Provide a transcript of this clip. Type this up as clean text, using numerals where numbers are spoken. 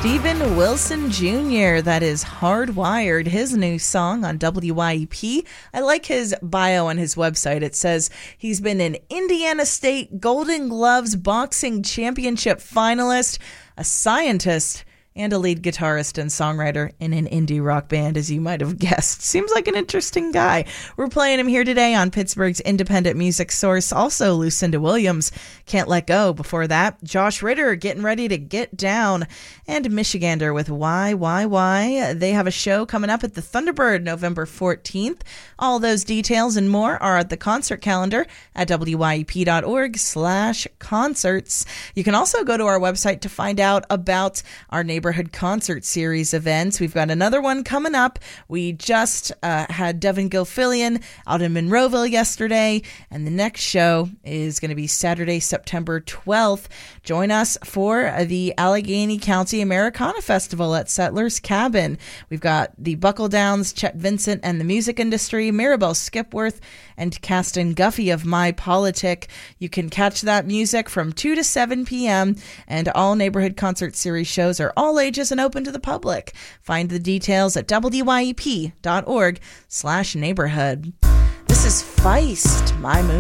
Steven Wilson Jr., that is Hardwired, his new song on WYEP. I like his bio on his website. It says he's been an Indiana State Golden Gloves Boxing Championship finalist, a scientist, and a lead guitarist and songwriter in an indie rock band, as you might have guessed. Seems like an interesting guy. We're playing him here today on Pittsburgh's independent music source. Also, Lucinda Williams, Can't Let Go. Before that, Josh Ritter, Getting Ready to Get Down. And Michigander with Why. They have a show coming up at the Thunderbird November 14th. All those details and more are at the concert calendar at wyep.org/concerts. You can also go to our website to find out about our neighborhood concert series events. We've got another one coming up. We just had Devin Gilfillian out in Monroeville yesterday, and the next show is going to be Saturday, September 12th. Join us for the Allegheny County Americana Festival at Settlers Cabin. We've got the Buckle Downs, Chet Vincent and the Music Industry, Maribel Skipworth, and Caston Guffey of My Politic. You can catch that music from 2 to 7 p.m., and all neighborhood concert series shows are all ages and open to the public. Find the details at wyep.org/neighborhood. This is Feist, My Moon.